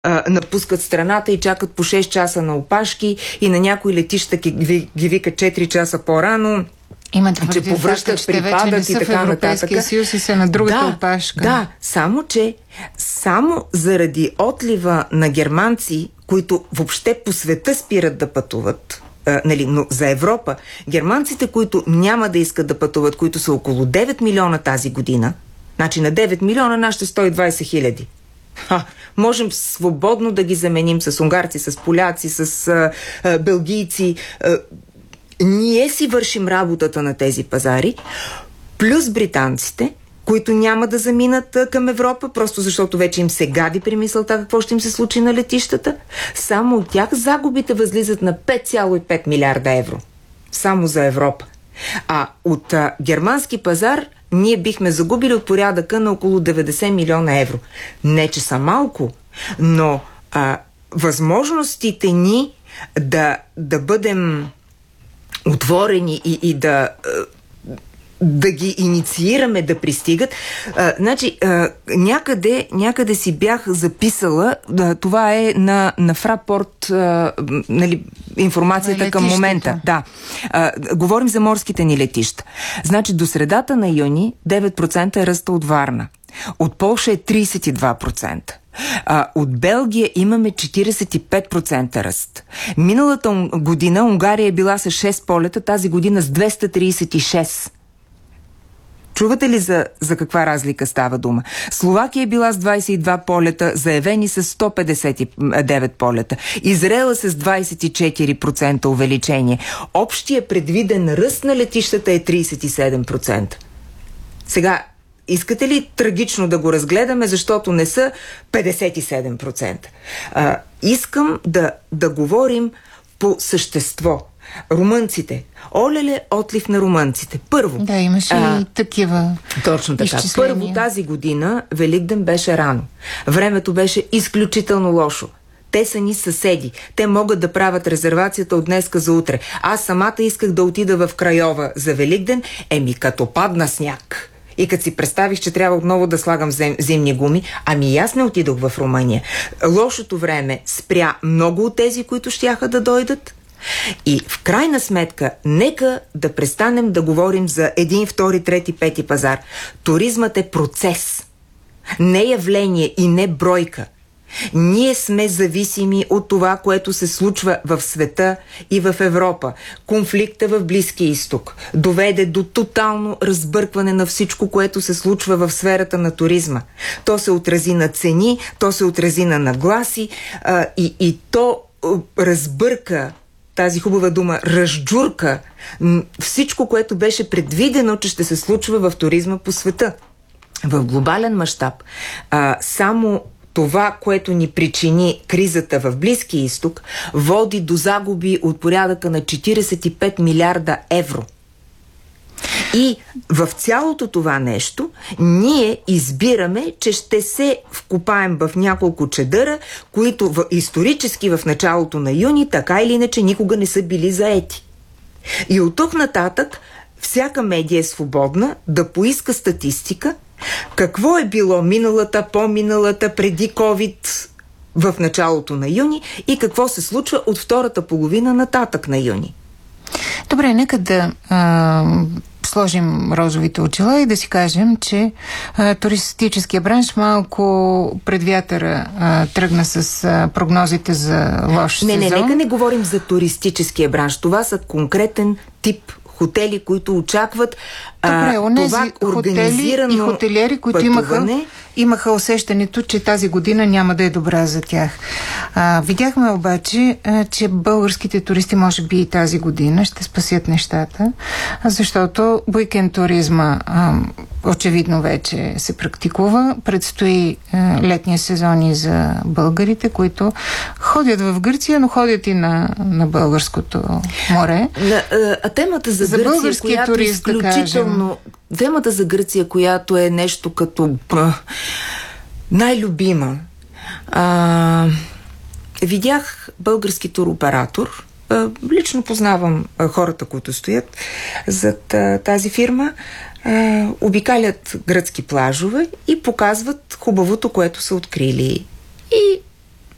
напускат страната и чакат по 6 часа на опашки и на някои летища ги викат 4 часа по-рано. Имате че повръщат, припадат и така нататък. Европейския съюз и са на другата опашка. Да, само че само заради отлива на германци, които въобще по света спират да пътуват, но за Европа, германците, които няма да искат да пътуват, които са около 9 милиона тази година, значи на 9 милиона нашите 120 хиляди. Можем свободно да ги заменим с унгарци, с поляци, с белгийци. Ние си вършим работата на тези пазари, плюс британците, които няма да заминат към Европа, просто защото вече им се гади при мисълта какво ще им се случи на летищата. Само от тях загубите възлизат на 5,5 милиарда евро. Само за Европа. А от германски пазар ние бихме загубили от порядъка на около 90 милиона евро. Не, че са малко, но възможностите ни да бъдем отворени и да ги инициираме да пристигат. Някъде си бях записала, това е на Фрапорт, информацията към момента. Да. Говорим за морските ни летища. Значи до средата на юни 9% е ръста от Варна. От Полша е 32%. От Белгия имаме 45% ръст. Миналата година Унгария е била с 6 полета, тази година с 236. Чувате ли за каква разлика става дума? Словакия е била с 22 полета, заявени с 159 полета. Израел с 24% увеличение. Общия предвиден ръст на летищата е 37%. Сега, искате ли трагично да го разгледаме, защото не са 57%? Искам да говорим по същество. Румънците. Олеле, отлив на румънците. Първо. Да, имаше и такива. Точно така. Първо, тази година Великден беше рано. Времето беше изключително лошо. Те са ни съседи. Те могат да правят резервацията от днеска за утре. Аз самата исках да отида в Крайова за Великден, като падна сняг. И като си представих, че трябва отново да слагам зимни гуми, и аз не отидох в Румъния. Лошото време спря много от тези, които щяха да дойдат. И в крайна сметка, нека да престанем да говорим за един, втори, трети, пети пазар. Туризмът е процес, не явление и не бройка. Ние сме зависими от това, което се случва в света и в Европа. Конфликта в Близкия изток доведе до тотално разбъркване на всичко, което се случва в сферата на туризма. То се отрази на цени, то се отрази на нагласи и то разбърка, тази хубава дума, разджурка всичко, което беше предвидено, че ще се случва в туризма по света. В глобален мащаб само това, което ни причини кризата в Близкия изток, води до загуби от порядъка на 45 милиарда евро. И в цялото това нещо ние избираме, че ще се вкопаем в няколко чадъра, които исторически в началото на юни така или иначе никога не са били заети. И от тук нататък всяка медия е свободна да поиска статистика какво е било миналата, по-миналата, преди COVID в началото на юни и какво се случва от втората половина нататък на юни. Добре, нека да сложим розовите очила и да си кажем, че туристическия бранш малко пред вятъра тръгна с прогнозите за лош сезон. Нека не говорим за туристическия бранш. Това са конкретен тип хотели, които очакват това организирано и хотелиери, които имаха усещането, че тази година няма да е добра за тях. Видяхме обаче, че българските туристи може би и тази година ще спасят нещата, защото уикенд туризма очевидно вече се практикува. Предстои летния сезон и за българите, които ходят в Гърция, но ходят и на българското море. Темата за Гърция, която турист, изключително... Темата за Гърция, която е нещо като най-любима. Видях български туроператор. Лично познавам хората, които стоят зад тази фирма. Обикалят гръцки плажове и показват хубавото, което са открили. И